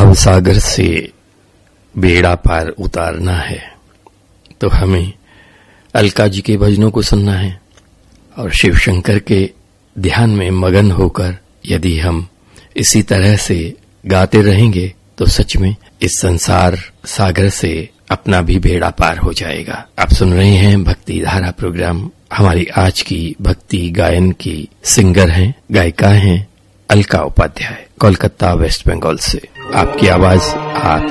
भवसागर से बेड़ा पार उतारना है तो हमें अलका जी के भजनों को सुनना है और शिव शंकर के ध्यान में मगन होकर यदि हम इसी तरह से गाते रहेंगे तो सच में इस संसार सागर से अपना भी बेड़ा पार हो जाएगा। आप सुन रहे हैं भक्ति धारा प्रोग्राम। हमारी आज की भक्ति गायन की सिंगर हैं, गायिका हैं अलका उपाध्याय, कोलकाता वेस्ट बंगाल से। आपकी आवाज आप